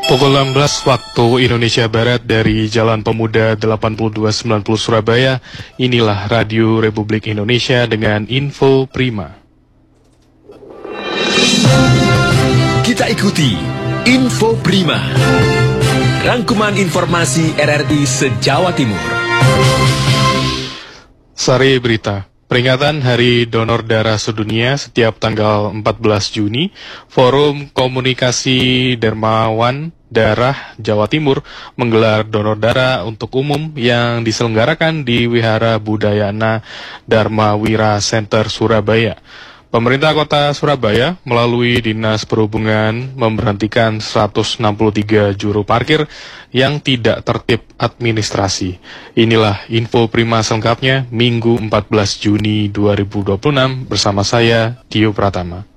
Pukul 16 waktu Indonesia Barat dari Jalan Pemuda 8290 Surabaya, inilah Radio Republik Indonesia dengan info prima. Kita ikuti Info Prima, rangkuman informasi RRI se-Jawa Timur. Sari berita. Peringatan Hari Donor Darah Sedunia setiap tanggal 14 Juni, Forum Komunikasi Dermawan Darah Jawa Timur menggelar donor darah untuk umum yang diselenggarakan di Wihara Budayana Dharma Wira Center Surabaya. Pemerintah Kota Surabaya melalui Dinas Perhubungan memberhentikan 163 juru parkir yang tidak tertib administrasi. Inilah info prima selengkapnya Minggu 14 Juni 2026 bersama saya, Dio Pratama.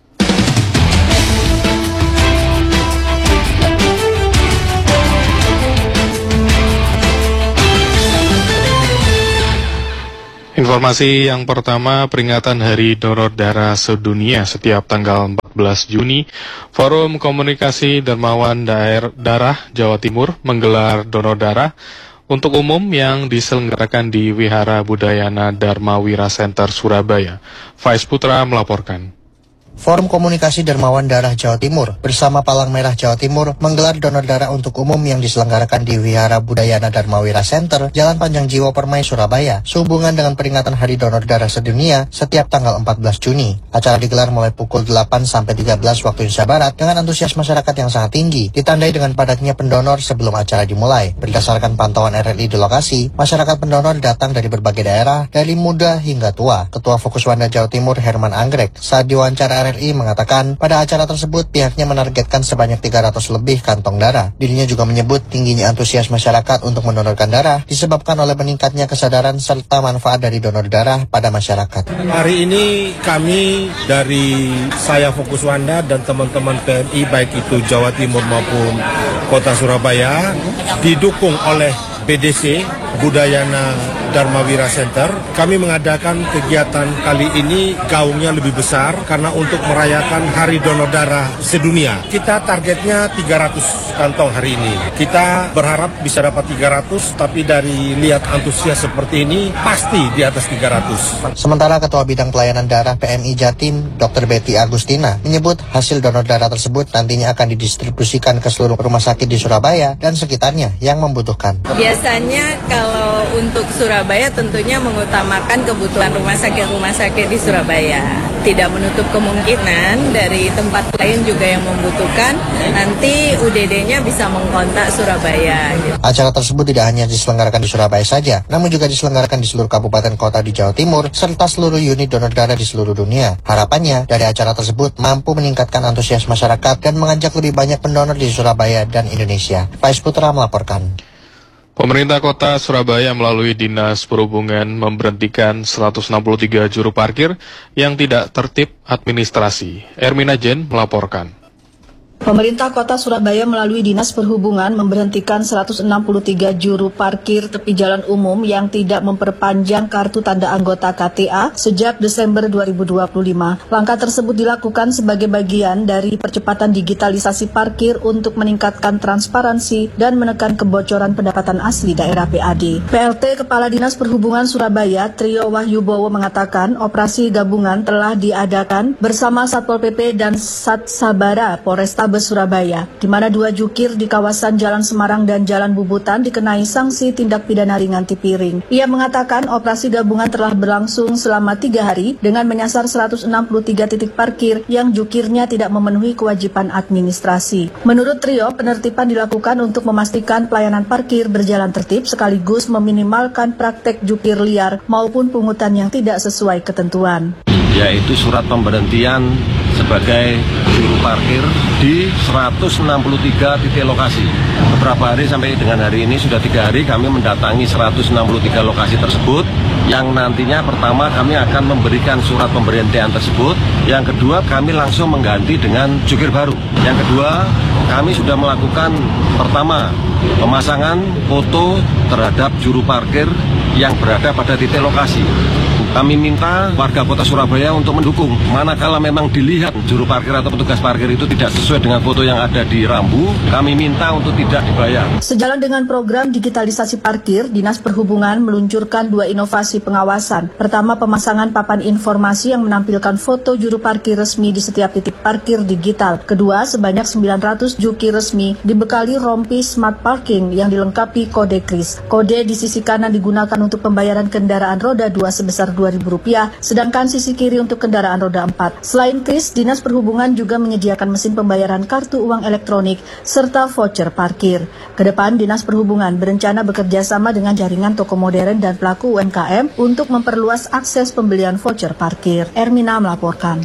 Informasi yang pertama, peringatan Hari Donor Darah Sedunia setiap tanggal 14 Juni, Forum Komunikasi Dermawan Darah Jawa Timur menggelar donor darah untuk umum yang diselenggarakan di Wihara Budayana Dharma Wira Center Surabaya. Faiz Putra melaporkan. Forum Komunikasi Dermawan Darah Jawa Timur bersama Palang Merah Jawa Timur menggelar donor darah untuk umum yang diselenggarakan di Wihara Budayana Dharma Wira Center, Jalan Panjang Jiwo Permai, Surabaya, sehubungan dengan peringatan Hari Donor Darah Sedunia setiap tanggal 14 Juni. Acara digelar mulai pukul 8 sampai 13 waktu Indonesia Barat dengan antusias masyarakat yang sangat tinggi, ditandai dengan padatnya pendonor sebelum acara dimulai. Berdasarkan pantauan RRI di lokasi, masyarakat pendonor datang dari berbagai daerah, dari muda hingga tua. Ketua Fokus Wanda Jawa Timur Herman Anggrek saat diwawancara RRI mengatakan pada acara tersebut pihaknya menargetkan sebanyak 300 lebih kantong darah. Dirinya juga menyebut tingginya antusias masyarakat untuk mendonorkan darah disebabkan oleh meningkatnya kesadaran serta manfaat dari donor darah pada masyarakat. Hari ini kami dari saya Fokus Wanda dan teman-teman PMI baik itu Jawa Timur maupun Kota Surabaya didukung oleh BDC Budayana Dharma Wira Center, kami mengadakan kegiatan kali ini gaungnya lebih besar karena untuk merayakan Hari Donor Darah Sedunia. Kita targetnya 300 kantong hari ini. Kita berharap bisa dapat 300, tapi dari lihat antusias seperti ini pasti di atas 300. Sementara Ketua Bidang Pelayanan Darah PMI Jatim, Dr. Betty Agustina, menyebut hasil donor darah tersebut nantinya akan didistribusikan ke seluruh rumah sakit di Surabaya dan sekitarnya yang membutuhkan. Biasanya kalau untuk Surabaya tentunya mengutamakan kebutuhan rumah sakit di Surabaya. Tidak menutup kemungkinan dari tempat lain juga yang membutuhkan, nanti UDD-nya bisa mengkontak Surabaya. Acara tersebut tidak hanya diselenggarakan di Surabaya saja, namun juga diselenggarakan di seluruh kabupaten kota di Jawa Timur, serta seluruh unit donor darah di seluruh dunia. Harapannya, dari acara tersebut mampu meningkatkan antusias masyarakat dan mengajak lebih banyak pendonor di Surabaya dan Indonesia. Faiz Putra melaporkan. Pemerintah Kota Surabaya melalui Dinas Perhubungan memberhentikan 163 juru parkir yang tidak tertib administrasi. Ermina Jen melaporkan. Pemerintah Kota Surabaya melalui Dinas Perhubungan memberhentikan 163 juru parkir tepi jalan umum yang tidak memperpanjang kartu tanda anggota KTA sejak Desember 2025. Langkah tersebut dilakukan sebagai bagian dari percepatan digitalisasi parkir untuk meningkatkan transparansi dan menekan kebocoran pendapatan asli daerah PAD. PLT Kepala Dinas Perhubungan Surabaya, Trio Wahyubowo mengatakan operasi gabungan telah diadakan bersama Satpol PP dan Satsabara Polrestabes Surabaya, di mana 2 jukir di kawasan Jalan Semarang dan Jalan Bubutan dikenai sanksi tindak pidana ringan tipiring. Ia mengatakan operasi gabungan telah berlangsung selama 3 hari dengan menyasar 163 titik parkir yang jukirnya tidak memenuhi kewajiban administrasi. Menurut Trio, penertiban dilakukan untuk memastikan pelayanan parkir berjalan tertib sekaligus meminimalkan praktek jukir liar maupun pungutan yang tidak sesuai ketentuan. Yaitu surat pemberhentian sebagai juru parkir di 163 titik lokasi. Beberapa hari sampai dengan hari ini sudah 3 hari kami mendatangi 163 lokasi tersebut, yang nantinya pertama kami akan memberikan surat pemberhentian tersebut, yang kedua kami langsung mengganti dengan jukir baru. Yang kedua kami sudah melakukan pertama pemasangan foto terhadap juru parkir yang berada pada titik lokasi. Kami minta warga Kota Surabaya untuk mendukung. Manakala memang dilihat juru parkir atau petugas parkir itu tidak sesuai dengan foto yang ada di rambu, kami minta untuk tidak dibayar. Sejalan dengan program digitalisasi parkir, Dinas Perhubungan meluncurkan 2 inovasi pengawasan. Pertama, pemasangan papan informasi yang menampilkan foto juru parkir resmi di setiap titik parkir digital. Kedua, sebanyak 900 juki resmi dibekali rompi smart parking yang dilengkapi kode kris. Kode di sisi kanan digunakan untuk pembayaran kendaraan roda 2 sebesar Rp2.000, sedangkan sisi kiri untuk kendaraan roda 4. Selain kris, Dinas Perhubungan juga menyediakan mesin pembayaran kartu uang elektronik serta voucher parkir. Kedepan, Dinas Perhubungan berencana bekerja sama dengan jaringan toko modern dan pelaku UMKM untuk memperluas akses pembelian voucher parkir. Ermina melaporkan.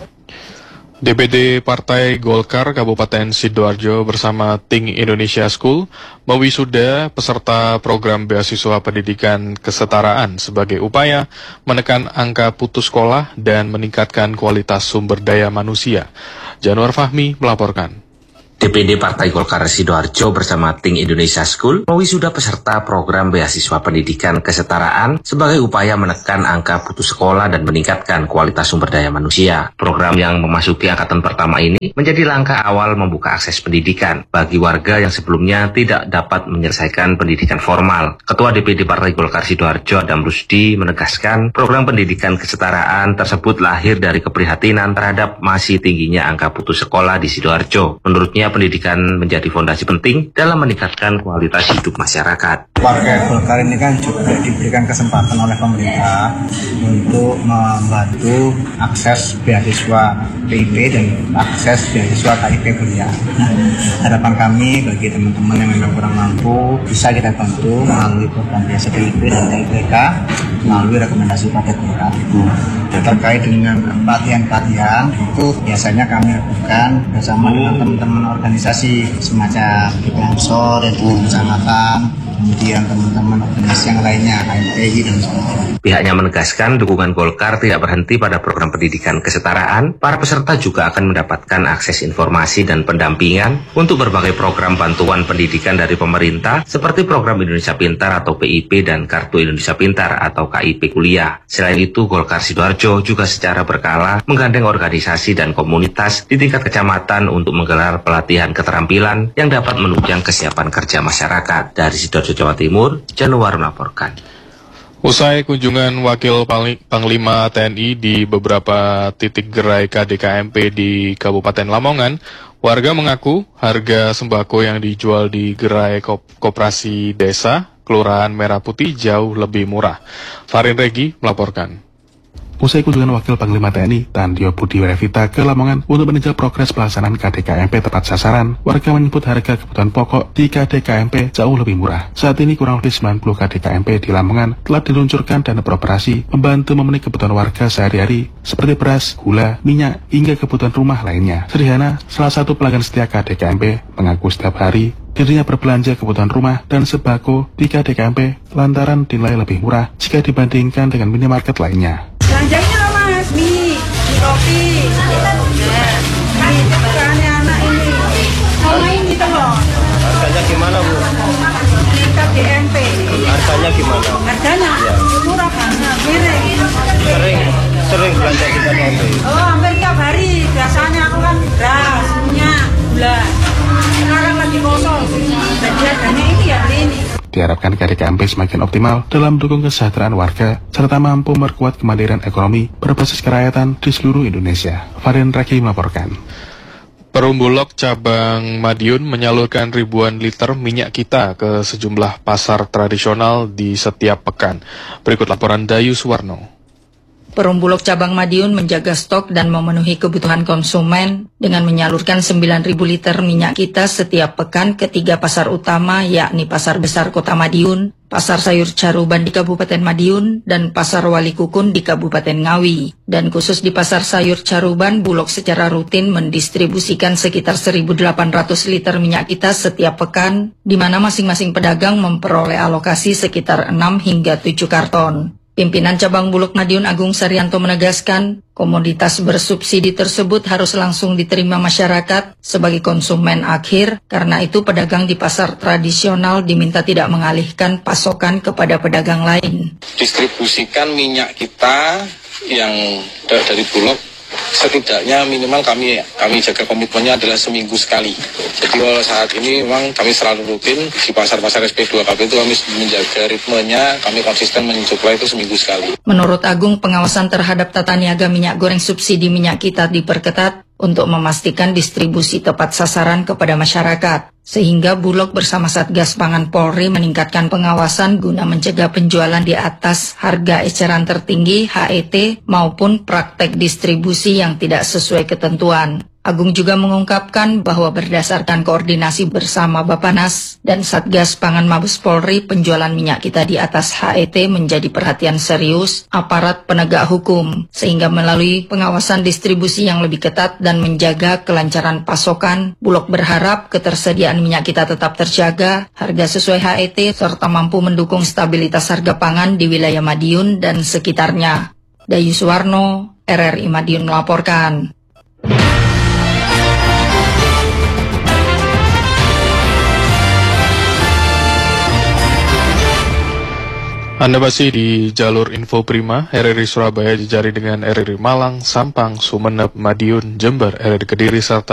DPD Partai Golkar Kabupaten Sidoarjo bersama Think Indonesia School mewisuda peserta program beasiswa pendidikan kesetaraan sebagai upaya menekan angka putus sekolah dan meningkatkan kualitas sumber daya manusia. Januar Fahmi melaporkan. DPD Partai Golkar Sidoarjo bersama Think Indonesia School mewisuda peserta program beasiswa pendidikan kesetaraan sebagai upaya menekan angka putus sekolah dan meningkatkan kualitas sumber daya manusia. Program yang memasuki angkatan pertama ini menjadi langkah awal membuka akses pendidikan bagi warga yang sebelumnya tidak dapat menyelesaikan pendidikan formal. Ketua DPD Partai Golkar Sidoarjo Adam Rusdi menegaskan program pendidikan kesetaraan tersebut lahir dari keprihatinan terhadap masih tingginya angka putus sekolah di Sidoarjo. Menurutnya, pendidikan menjadi fondasi penting dalam meningkatkan kualitas hidup masyarakat. Warga Golkar ini kan juga diberikan kesempatan oleh pemerintah untuk membantu akses beasiswa PIP dan akses beasiswa KIP kuliah. Harapan kami bagi teman-teman yang memang kurang mampu bisa kita bantu melalui program beasiswa PIP dan KIPK melalui rekomendasi Partai Golkar. Terkait dengan pelatihan-pelatihan itu biasanya kami lakukan bersama dengan teman-teman organisasi semacam Ansor, kecamatan, kemudian teman-teman organisasi yang lainnya, KMPI dan sebagainya. Pihaknya menegaskan dukungan Golkar tidak berhenti pada program pendidikan kesetaraan. Para peserta juga akan mendapatkan akses informasi dan pendampingan untuk berbagai program bantuan pendidikan dari pemerintah seperti program Indonesia Pintar atau PIP dan Kartu Indonesia Pintar atau KIP Kuliah. Selain itu, Golkar Sidoarjo juga secara berkala menggandeng organisasi dan komunitas di tingkat kecamatan untuk menggelar pelatihan keterampilan yang dapat menunjang kesiapan kerja masyarakat. Dari Sidoarjo, Jawa Timur, Januar melaporkan. Usai kunjungan Wakil Panglima TNI di beberapa titik gerai KDKMP di Kabupaten Lamongan, warga mengaku harga sembako yang dijual di gerai koperasi desa Kelurahan Merah Putih jauh lebih murah. Farin Regi melaporkan. Usai kunjungan Wakil Panglima TNI Tandio Budi Werevita ke Lamongan untuk meninjau progres pelaksanaan KDKMP tepat sasaran, warga menyebut harga kebutuhan pokok di KDKMP jauh lebih murah. Saat ini kurang lebih 90 KDKMP di Lamongan telah diluncurkan dan beroperasi membantu memenuhi kebutuhan warga sehari-hari seperti beras, gula, minyak, hingga kebutuhan rumah lainnya. Srihana, salah satu pelanggan setia KDKMP, mengaku setiap hari dirinya berbelanja kebutuhan rumah dan sembako di KDKMP lantaran dinilai lebih murah jika dibandingkan dengan minimarket lainnya. Belanjanya loh mas, mie kopi, bukannya anak ini, mau main gitu loh. Harganya gimana Bu? Di KDMP. Harganya gimana? Harganya murah banget, miring. Sering belanja di KDMP? Oh hampir tiap hari, biasanya aku kan beras, minyak, gula. Sekarang lagi kosong, jadi harganya ini ya beli ini. Diharapkan KDKMP semakin optimal dalam mendukung kesejahteraan warga serta mampu memperkuat kemandirian ekonomi berbasis kerakyatan di seluruh Indonesia. Farin Raki melaporkan. Perum Bulog cabang Madiun menyalurkan ribuan liter minyak kita ke sejumlah pasar tradisional di setiap pekan. Berikut laporan Dayu Suwarno. Perum Bulog cabang Madiun menjaga stok dan memenuhi kebutuhan konsumen dengan menyalurkan 9.000 liter minyak kita setiap pekan ke 3 pasar utama, yakni Pasar Besar Kota Madiun, Pasar Sayur Caruban di Kabupaten Madiun, dan Pasar Wali Kukun di Kabupaten Ngawi. Dan khusus di Pasar Sayur Caruban, Bulog secara rutin mendistribusikan sekitar 1.800 liter minyak kita setiap pekan, di mana masing-masing pedagang memperoleh alokasi sekitar 6 hingga 7 karton. Pimpinan Cabang Bulog Madiun Agung Saryanto menegaskan, komoditas bersubsidi tersebut harus langsung diterima masyarakat sebagai konsumen akhir, karena itu pedagang di pasar tradisional diminta tidak mengalihkan pasokan kepada pedagang lain. Distribusikan minyak kita yang dari Bulog, setidaknya minimal kami jaga komitmennya adalah seminggu sekali. Jadi kalau saat ini memang kami selalu rutin di pasar-pasar SP2KB itu kami menjaga ritmenya, kami konsisten mensuplai itu seminggu sekali. Menurut Agung, pengawasan terhadap tata niaga minyak goreng subsidi minyak kita diperketat untuk memastikan distribusi tepat sasaran kepada masyarakat. Sehingga Bulog bersama Satgas Pangan Polri meningkatkan pengawasan guna mencegah penjualan di atas harga eceran tertinggi HET maupun praktek distribusi yang tidak sesuai ketentuan. Agung juga mengungkapkan bahwa berdasarkan koordinasi bersama Bapanas dan Satgas Pangan Mabes Polri, penjualan minyak kita di atas HET menjadi perhatian serius aparat penegak hukum, sehingga melalui pengawasan distribusi yang lebih ketat dan menjaga kelancaran pasokan, Bulog berharap ketersediaan minyak kita tetap terjaga, harga sesuai HET, serta mampu mendukung stabilitas harga pangan di wilayah Madiun dan sekitarnya. Dayu Suwarno, RRI Madiun melaporkan. Anda masih di jalur Info Prima, RRI Surabaya jejari dengan RRI Malang, Sampang, Sumeneb, Madiun, Jember, RRI Kediri, serta